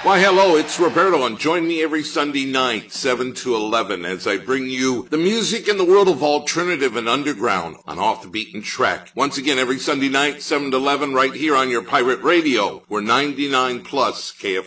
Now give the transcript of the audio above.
Why, hello, it's Roberto, and join me every Sunday night, 7 to 11, as I bring you the music in the world of alternative and underground on Off the Beaten Track. Once again, every Sunday night, 7 to 11, right here on your pirate radio. We're 99 plus KF.